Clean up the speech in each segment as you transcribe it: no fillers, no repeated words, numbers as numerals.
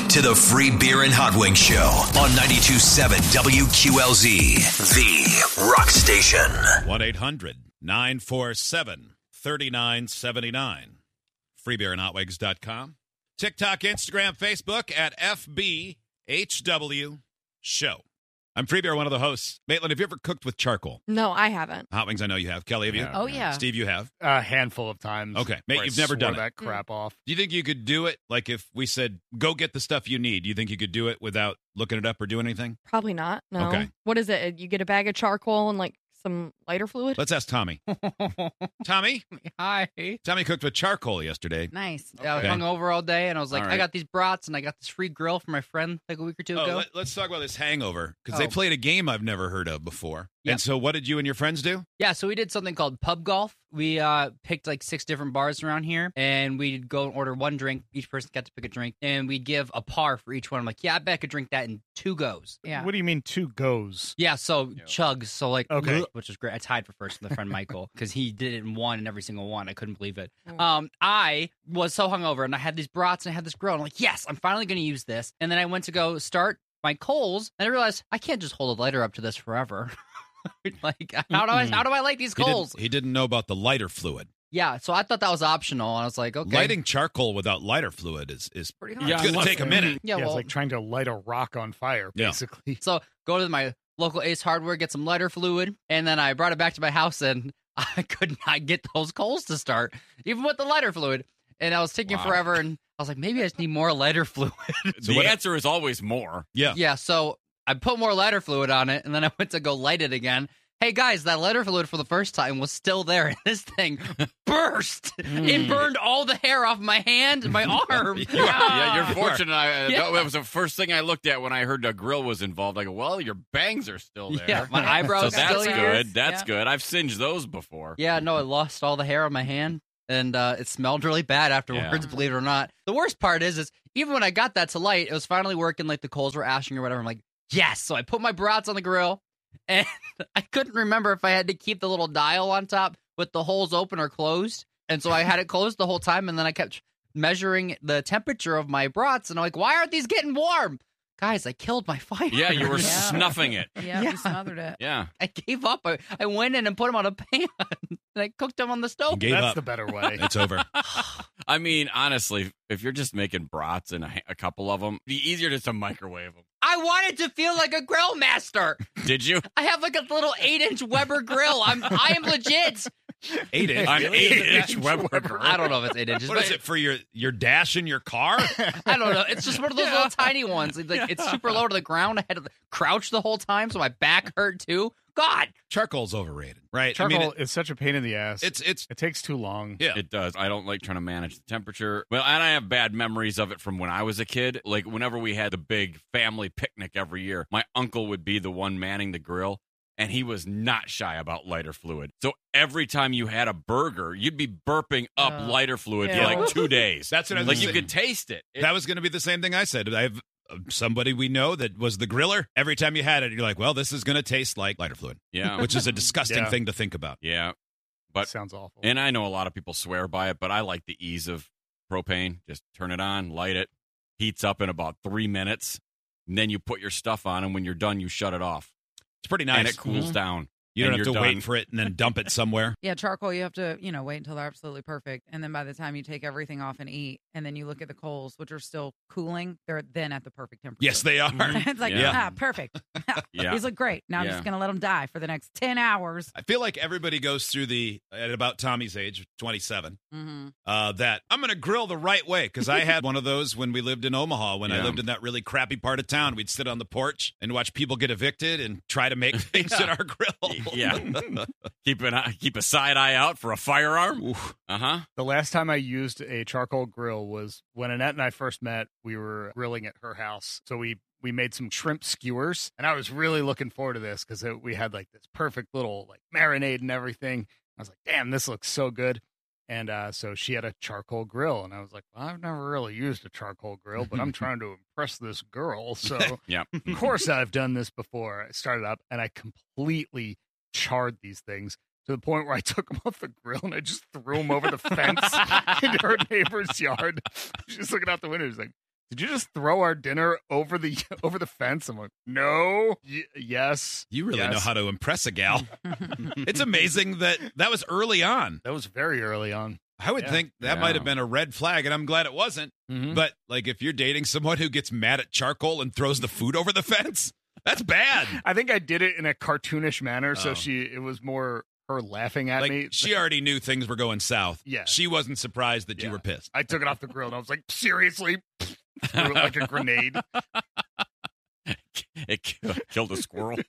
to the Free Beer and Hot Wings Show on 92.7 WQLZ, the rock station. 1-800-947-3979. FreeBeerandHotWings.com. TikTok, Instagram, Facebook at FBHW Show. I'm Free Beer, one of the hosts. Maitland, have you ever cooked with charcoal? No, I haven't. Hot Wings, I know you have. Kelly, have you? Oh, yeah. Steve, you have? A handful of times. Okay. Mate, where I you've never done swore it. that crap off. Do you think you could do it? Like if we said, go get the stuff you need, do you think you could do it without looking it up or doing anything? Probably not. No. Okay. What is it? You get a bag of charcoal and like some lighter fluid? Let's ask Tommy. Tommy? Hi. Tommy cooked with charcoal yesterday. Nice. I was Okay. hungover all day, and I was like, All right. I got these brats, and I got this free grill from my friend like a week or two ago. Let's talk about this hangover, because they Oh. played a game I've never heard of before. Yeah. And so what did you and your friends do? Yeah, so we did something called pub golf. We picked like 6 different bars around here, and we'd go and order one drink. Each person got to pick a drink, and we'd give a par for each one. I'm like, yeah, I bet I could drink that in 2 goes. Yeah. What do you mean 2 goes? Yeah, so chugs. So like, Okay. which was great. I tied for first with my friend Michael because he did it in one in every single one. I couldn't believe it. I was so hungover, and I had these brats and I had this grill. And I'm like, yes, I'm finally going to use this. And then I went to go start my coals, and I realized I can't just hold a lighter up to this forever. Like, how do I light these coals? He didn't know about the lighter fluid. Yeah, so I thought that was optional, and I was like, okay. Lighting charcoal without lighter fluid is pretty hard. it's going to take a minute. Yeah, it's well, like trying to light a rock on fire, Yeah. basically. so go to my local Ace Hardware, get some lighter fluid, and then I brought it back to my house, and I could not get those coals to start, even with the lighter fluid. And I was taking forever, and I was like, maybe I just need more lighter fluid. The answer is always more. Yeah. Yeah, so I put more lighter fluid on it, and then I went to go light it again. Hey, guys, that lighter fluid for the first time was still there, and this thing burst. It burned all the hair off my hand and my arm. Yeah, you're fortunate. Yeah. That was the first thing I looked at when I heard a grill was involved. I go, well, your bangs are still there. Yeah, my eyebrows so that's still good. here. That's Yeah. good. I've singed those before. Yeah, no, I lost all the hair on my hand, and it smelled really bad afterwards, Yeah. believe it or not. The worst part is even when I got that to light, it was finally working, like the coals were ashing or whatever. I'm like, yes! So I put my brats on the grill, and I couldn't remember if I had to keep the little dial on top with the holes open or closed. And so I had it closed the whole time, and then I kept measuring the temperature of my brats, and I'm like, why aren't these getting warm? Guys, I killed my fire. Yeah, you were Yeah. snuffing it. Yeah, Yeah. you smothered it. Yeah. I gave up. I went in and put them on a pan, and I cooked them on the stove. Gave That's up. the better way. It's over. I mean, honestly, if you're just making brats and a couple of them, it'd be easier just to microwave them. I wanted to feel like a grill master. Did you? I have like a little 8-inch Weber grill. I am legit. 8 inch. An 8-inch Weber grill. I don't know if it's 8 inches. What but is it for your dash in your car? I don't know. It's just one of those little tiny ones. Like it's super low to the ground. I had to crouch the whole time, so my back hurt too. God. Charcoal's overrated, right? Charcoal I mean, is such a pain in the ass. it's It takes too long. yeah. It does. I don't like trying to manage the temperature. Well, and I have bad memories of it from when I was a kid. Like whenever we had the big family picnic every year, my uncle would be the one manning the grill, and he was not shy about lighter fluid. So every time you had a burger, you'd be burping up lighter fluid for Yeah. like 2 days. That's what I was like gonna you say. could taste it. That was going to be the same thing I said. I have somebody we know that was the griller. Every time you had it, you're like, well, this is going to taste like lighter fluid, Yeah. which is a disgusting Yeah. thing to think about. Yeah. But Sounds awful. and I know a lot of people swear by it, but I like the ease of propane. Just turn it on, light it, heats up in about 3 minutes, and then you put your stuff on, and when you're done, you shut it off. It's pretty nice. And it cools down. You don't and have to you're wait done. for it and then dump it somewhere. Yeah, charcoal, you have to, wait until they're absolutely perfect. And then by the time you take everything off and eat, and then you look at the coals, which are still cooling, they're then at the perfect temperature. Yes, they are. It's like, Yeah. perfect. Yeah. These look great. Now I'm Yeah. just going to let them die for the next 10 hours. I feel like everybody goes through at about Tommy's age, 27, Mm-hmm. that I'm going to grill the right way. Because I had one of those when we lived in Omaha, when I Yeah. lived in that really crappy part of town. We'd sit on the porch and watch people get evicted and try to make things in our grill. Yeah. Keep a side eye out for a firearm. Uh-huh. The last time I used a charcoal grill was when Annette and I first met. We were grilling at her house. So we made some shrimp skewers, and I was really looking forward to this because we had like this perfect little like marinade and everything. I was like, damn, this looks so good. And so she had a charcoal grill, and I was like, well, I've never really used a charcoal grill, but I'm trying to impress this girl. So Yeah. of course I've done this before. I started up, and I completely charred these things to the point where I took them off the grill and I just threw them over the fence into her neighbor's yard. She's looking out the window. She's like, did you just throw our dinner over the fence? I'm like, no. Yes. You really yes. know how to impress a gal. It's amazing that was early on. That was very early on. I would think that might have been a red flag, and I'm glad it wasn't. Mhm. But, like, if you're dating someone who gets mad at charcoal and throws the food over the fence, that's bad. I think I did it in a cartoonish manner, so Oh. it was more her laughing at me. Like, she already knew things were going south. Yeah. She wasn't surprised that you Yeah. were pissed. I took it off the grill, and I was like, seriously? Threw it like a grenade. It killed a squirrel.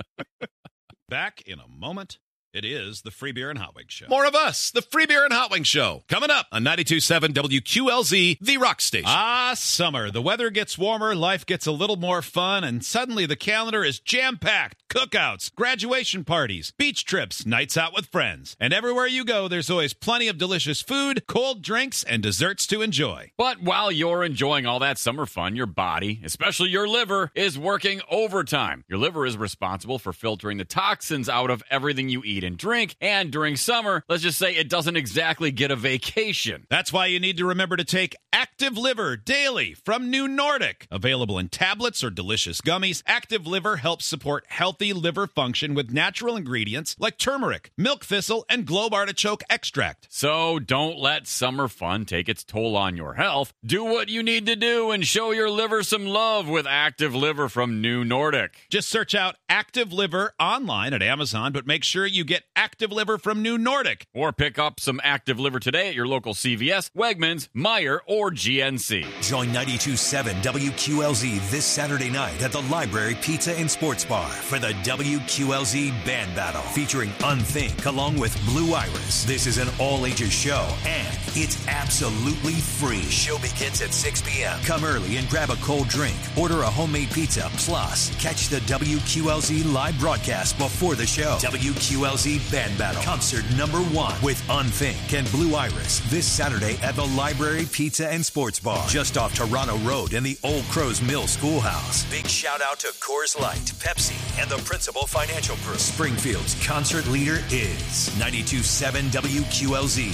Back in a moment. It is the Free Beer and Hot Wings Show. More of us, the Free Beer and Hot Wings Show, coming up on 92.7 WQLZ, the Rock Station. Ah, summer. The weather gets warmer, life gets a little more fun, and suddenly the calendar is jam-packed. Cookouts, graduation parties, beach trips, nights out with friends. And everywhere you go, there's always plenty of delicious food, cold drinks, and desserts to enjoy. But while you're enjoying all that summer fun, your body, especially your liver, is working overtime. Your liver is responsible for filtering the toxins out of everything you eat and drink. And during summer, let's just say it doesn't exactly get a vacation. That's why you need to remember to take Active Liver daily from New Nordic. Available in tablets or delicious gummies, Active Liver helps support healthy liver function with natural ingredients like turmeric, milk thistle, and globe artichoke extract. So don't let summer fun take its toll on your health. Do what you need to do and show your liver some love with Active Liver from New Nordic. Just search out Active Liver online at Amazon, but make sure you get Active Liver from New Nordic. Or pick up some Active Liver today at your local CVS, Wegmans, Meijer, or GNC. Join 92.7 WQLZ this Saturday night at the Library Pizza and Sports Bar for the WQLZ Band Battle featuring Unthink along with Blue Iris. This is an all-ages show, and it's absolutely free. Show begins at 6 p.m. Come early and grab a cold drink. Order a homemade pizza. Plus, catch the WQLZ live broadcast before the show. WQLZ Band Battle Concert #1 with Unthink and Blue Iris this Saturday at the Library Pizza and Sports Bar just off Toronto Road in the Old Crows Mill Schoolhouse. Big shout out to Coors Light, Pepsi, and the Principal Financial Group. Springfield's concert leader is 92.7 WQLZ,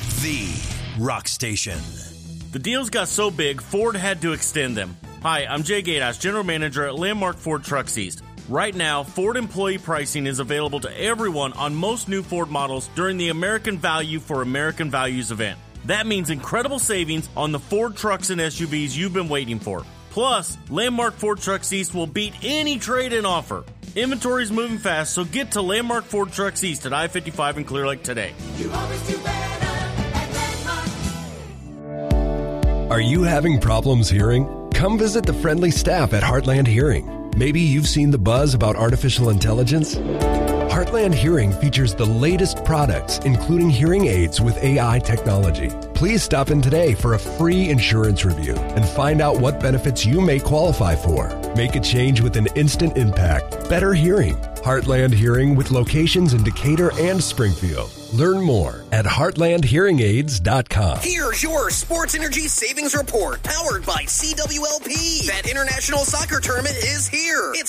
the Rock Station. The deals got so big, Ford had to extend them. Hi, I'm Jay Gaidas, General Manager at Landmark Ford Trucks East. Right now, Ford employee pricing is available to everyone on most new Ford models during the American Value for American Values event. That means incredible savings on the Ford trucks and SUVs you've been waiting for. Plus, Landmark Ford Trucks East will beat any trade-in offer. Inventory's moving fast, so get to Landmark Ford Trucks East at I-55 in Clear Lake today. You always do better at Landmark. Are you having problems hearing? Come visit the friendly staff at Heartland Hearing. Maybe you've seen the buzz about artificial intelligence. Heartland Hearing features the latest products, including hearing aids with AI technology. Please stop in today for a free insurance review and find out what benefits you may qualify for. Make a change with an instant impact. Better hearing. Heartland Hearing with locations in Decatur and Springfield. Learn more at heartlandhearingaids.com. Here's your Sports Energy Savings Report, powered by CWLP. That international soccer tournament is here. It's